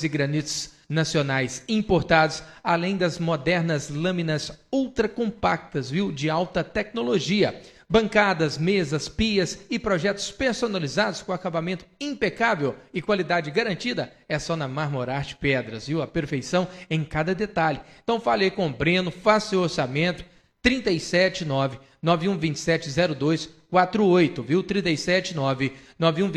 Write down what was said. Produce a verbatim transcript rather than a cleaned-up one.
e granitos nacionais importados, além das modernas lâminas ultra compactas, viu, de alta tecnologia. Bancadas, mesas, pias e projetos personalizados com acabamento impecável e qualidade garantida é só na Marmorarte Pedras, viu? A perfeição em cada detalhe. Então fale aí com o Breno, faça seu orçamento, trinta e sete nove nove um dois sete zero dois quatro oito, viu? trinta e sete nove nove um